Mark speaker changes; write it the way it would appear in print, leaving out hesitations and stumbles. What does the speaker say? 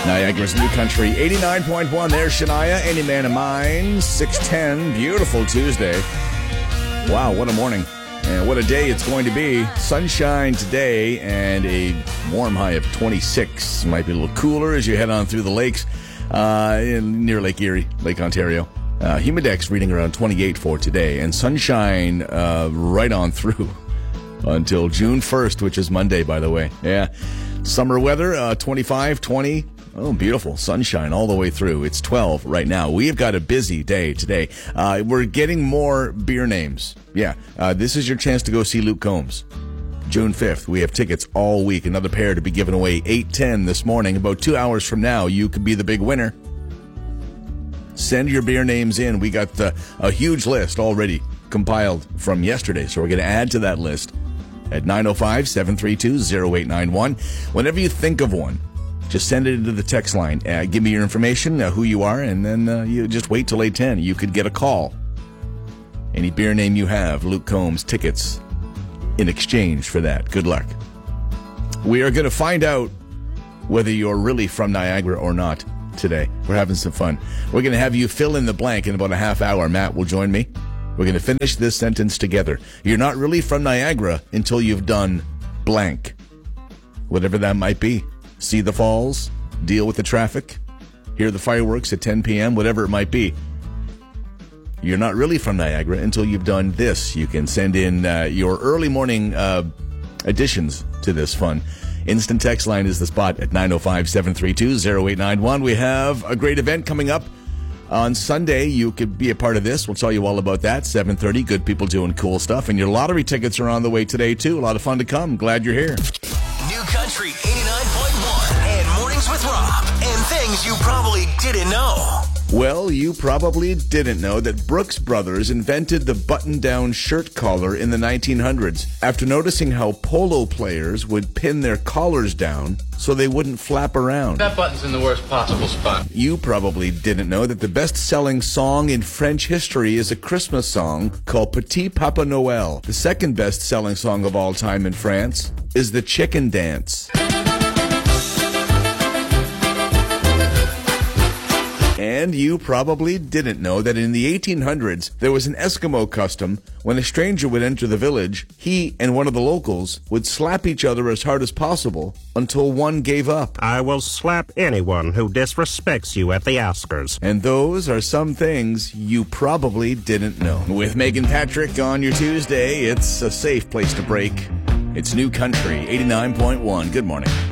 Speaker 1: Niagara's New Country, 89.1. There's Shania, Any Man of Mine, 6:10. Beautiful Tuesday. Wow, what a morning. And what a day it's going to be. Sunshine today and a warm high of 26. Might be a little cooler as you head on through the lakes near Lake Erie, Lake Ontario. Humidex reading around 28 for today. And sunshine right on through until June 1st, which is Monday, by the way. Yeah. Summer weather, 25, 20. Oh, beautiful. Sunshine all the way through. It's 12 right now. We've got a busy day today. We're getting more beer names. Yeah. This is your chance to go see Luke Combs. June 5th. We have tickets all week. Another pair to be given away 8:10 this morning. About 2 hours from now, you could be the big winner. Send your beer names in. We got a huge list already compiled from yesterday, so we're going to add to that list at 905-732-0891. Whenever you think of one, just send it into the text line. Give me your information, who you are, and then you just wait till 8:10. You could get a call. Any beer name you have, Luke Combs tickets in exchange for that. Good luck. We are going to find out whether you're really from Niagara or not today. We're having some fun. We're going to have you fill in the blank in about a half hour. Matt will join me. We're going to finish this sentence together. You're not really from Niagara until you've done blank. Whatever that might be. See the falls, deal with the traffic, hear the fireworks at 10 p.m., whatever it might be. You're not really from Niagara until you've done this. You can send in your early morning additions to this fun. Instant text line is the spot at 905-732-0891. We have a great event coming up on Sunday. You could be a part of this. We'll tell you all about that. 7:30, good people doing cool stuff. And your lottery tickets are on the way today, too. A lot of fun to come. Glad you're here.
Speaker 2: New Country 89.1 and Mornings with Rob. And things you probably didn't know.
Speaker 1: Well, you probably didn't know that Brooks Brothers invented the button-down shirt collar in the 1900s after noticing how polo players would pin their collars down so they wouldn't flap around.
Speaker 3: That button's in the worst possible spot.
Speaker 1: You probably didn't know that the best-selling song in French history is a Christmas song called Petit Papa Noel. The second best-selling song of all time in France is The Chicken Dance. And you probably didn't know that in the 1800s, there was an Eskimo custom. When a stranger would enter the village, he and one of the locals would slap each other as hard as possible until one gave up.
Speaker 4: I will slap anyone who disrespects you at the Oscars.
Speaker 1: And those are some things you probably didn't know. With Megan Patrick on your Tuesday, it's a safe place to break. It's New Country 89.1. Good morning.